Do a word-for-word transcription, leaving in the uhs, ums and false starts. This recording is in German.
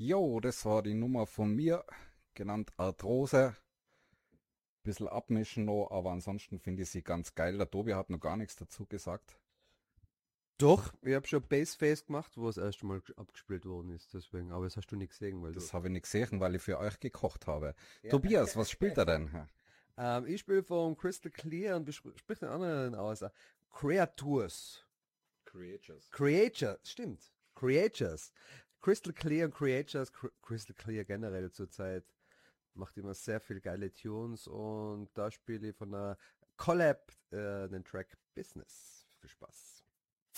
Jo, das war die Nummer von mir, genannt Arthrose. Bisschen abmischen noch, aber ansonsten finde ich sie ganz geil. Der Tobi hat noch gar nichts dazu gesagt. Doch, ich habe schon Bassface gemacht, wo es erst mal abgespielt worden ist, deswegen, aber das hast du nicht gesehen, weil Das du. habe ich nicht gesehen, weil ich für euch gekocht habe. Ja. Tobias, was spielt er denn? Ähm, ich spiele vom Crystal Clear und bespr- sprich den anderen aus. Creatures. Creatures. Creatures, stimmt. Creatures. Crystal Clear und Creatures, Cr- Crystal Clear generell zurzeit macht immer sehr viel geile Tunes und da spiele ich von der Collab äh, den Track Business. Viel Spaß.